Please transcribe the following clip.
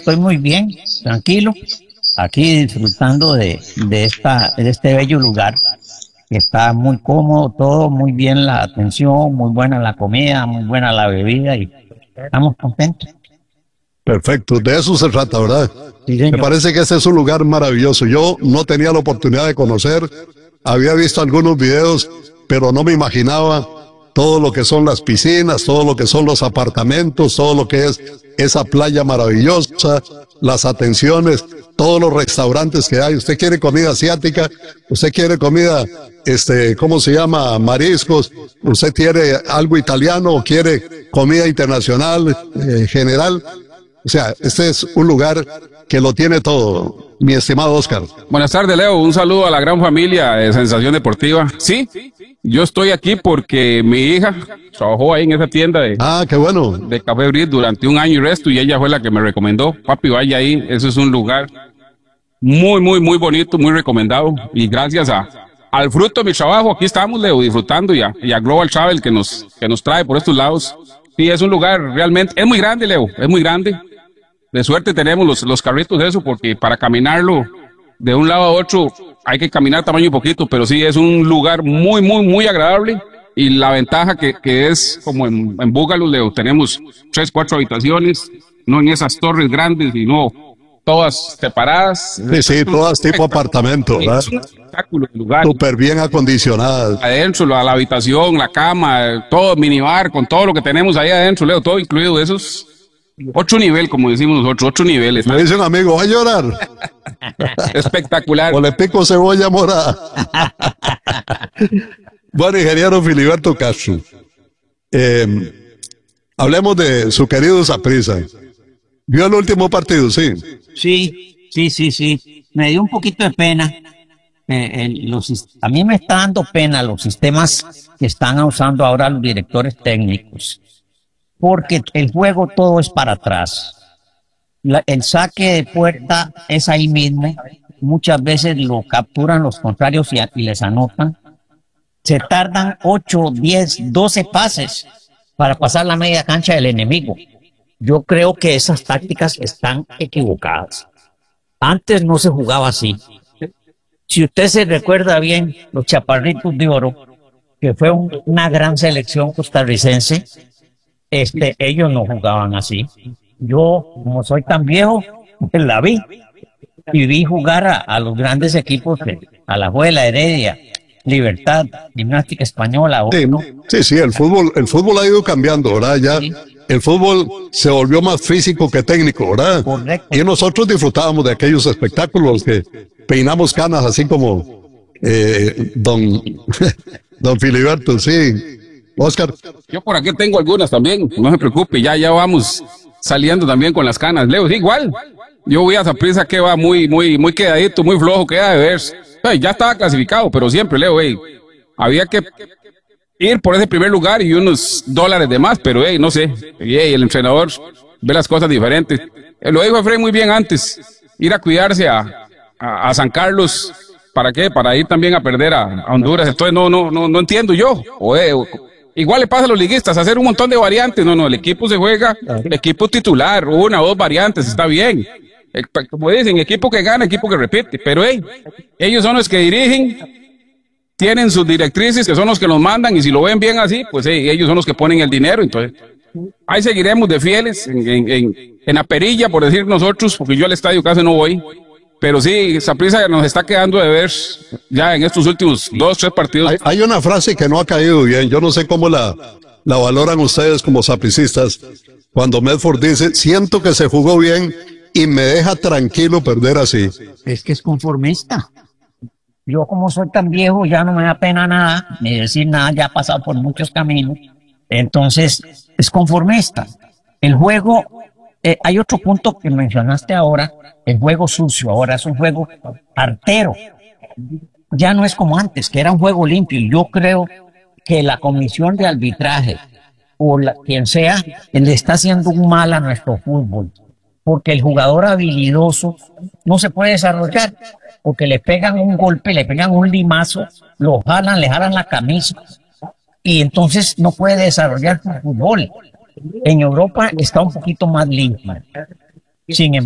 estoy muy bien, tranquilo, aquí disfrutando de este bello lugar. Está muy cómodo, todo muy bien, la atención, muy buena la comida, muy buena la bebida y estamos contentos. Perfecto, de eso se trata, ¿verdad? Sí, Me señor. parece que este es un lugar maravilloso. Yo no tenía la oportunidad de conocer, había visto algunos videos, pero no me imaginaba todo lo que son las piscinas, todo lo que son los apartamentos, todo lo que es esa playa maravillosa, las atenciones, todos los restaurantes que hay. Usted quiere comida asiática, usted quiere comida, ¿cómo se llama? Mariscos, usted quiere algo italiano o quiere comida internacional, general. O sea, este es un lugar que lo tiene todo, mi estimado Oscar. Buenas tardes, Leo. Un saludo a la gran familia de Sensación Deportiva. Sí, yo estoy aquí porque mi hija trabajó ahí en esa tienda Ah, qué bueno. de Café Brit durante un año y resto, y ella fue la que me recomendó. Papi, vaya ahí. Eso es un lugar muy bonito, muy recomendado. Y gracias al fruto de mi trabajo, aquí estamos, Leo, disfrutando y a Global Travel que nos trae por estos lados. Sí, es un lugar realmente, es muy grande, Leo, es muy grande. De suerte tenemos los carritos de eso, porque para caminarlo de un lado a otro hay que caminar tamaño un poquito, pero sí es un lugar muy agradable. Y la ventaja que es como en Búgalo, Leo, tenemos 3, 4 habitaciones, no en esas torres grandes, sino todas separadas. Sí, todas tipo apartamento, ¿verdad? Es un espectáculo el lugar. Súper bien acondicionadas. Adentro, la habitación, la cama, todo minibar, con todo lo que tenemos ahí adentro, Leo, todo incluido. Eso es otro nivel, como decimos nosotros, otro nivel. Me dice un amigo, ¿va a llorar? Espectacular. O le pico cebolla morada. Bueno, ingeniero Filiberto Castro, hablemos de su querido Saprissa. ¿Vio el último partido? Sí. Sí. Me dio un poquito de pena. A mí me está dando pena los sistemas que están usando ahora los directores técnicos, porque el juego todo es para atrás. El saque de puerta es ahí mismo. Muchas veces lo capturan los contrarios y les anotan. Se tardan 8, 10, 12 pases para pasar la media cancha del enemigo. Yo creo que esas tácticas están equivocadas. Antes no se jugaba así. Si usted se recuerda bien, los Chaparritos de Oro, que fue una gran selección costarricense, ellos no jugaban así. Yo, como soy tan viejo, la vi y vi jugar a los grandes equipos, a la Alajuela, Heredia, Libertad, Gimnástica Española. Sí, el fútbol ha ido cambiando, ¿verdad? Ya sí. El fútbol se volvió más físico que técnico, ¿verdad? Correcto. Y nosotros disfrutábamos de aquellos espectáculos que peinamos canas, así como don Filiberto, sí. Oscar. Yo por aquí tengo algunas también, no se preocupe, ya vamos saliendo también con las canas. Leo, sí, igual. Yo voy a Saprissa que va muy quedadito, muy flojo, queda de ver. Ya estaba clasificado, pero siempre, Leo, había que ir por ese primer lugar y unos dólares de más, pero no sé, el entrenador ve las cosas diferentes. Lo dijo Efraín muy bien antes, ir a cuidarse a San Carlos, ¿para qué? Para ir también a perder a Honduras. Entonces no entiendo yo. Igual le pasa a los liguistas, hacer un montón de variantes. No, el equipo se juega, el equipo titular, 1 o 2 variantes, está bien. Como dicen, equipo que gana, equipo que repite, pero ellos son los que dirigen, tienen sus directrices, que son los que nos mandan, y si lo ven bien así, pues ellos son los que ponen el dinero. Entonces ahí seguiremos de fieles en la perilla, por decir nosotros, porque yo al estadio casi no voy, pero sí, Saprissa nos está quedando de ver ya en estos últimos 2, 3 partidos. Hay una frase que no ha caído bien, yo no sé cómo la valoran ustedes como sapricistas, cuando Medford dice, siento que se jugó bien y me deja tranquilo perder así. Es que es conformista. Yo, como soy tan viejo, ya no me da pena nada, ni decir nada, ya he pasado por muchos caminos. Entonces, es conformista. El juego, hay otro punto que mencionaste ahora, el juego sucio, ahora es un juego artero. Ya no es como antes, que era un juego limpio. Yo creo que la comisión de arbitraje, o quien sea, le está haciendo un mal a nuestro fútbol. Porque el jugador habilidoso no se puede desarrollar, porque le pegan un golpe, le pegan un limazo, lo jalan, le jalan la camisa, y entonces no puede desarrollar su fútbol. En Europa está un poquito más limpio. Sin embargo,